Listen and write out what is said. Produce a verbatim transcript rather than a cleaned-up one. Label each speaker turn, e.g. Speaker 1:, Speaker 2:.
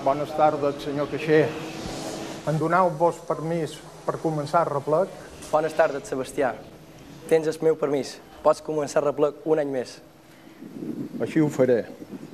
Speaker 1: Bones tardes, senyor caixer. Em doneu-vos permís per començar el replec?
Speaker 2: Bones tardes, Sebastià. Tens el meu permís. Pots començar el replec un any més.
Speaker 1: Així ho faré.